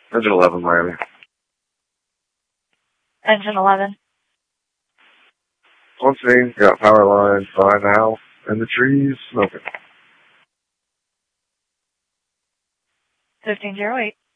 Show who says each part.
Speaker 1: Engine 11, Miami.
Speaker 2: Engine 11.
Speaker 1: On scene, got power lines behind the house and the trees smoking.
Speaker 2: 1508.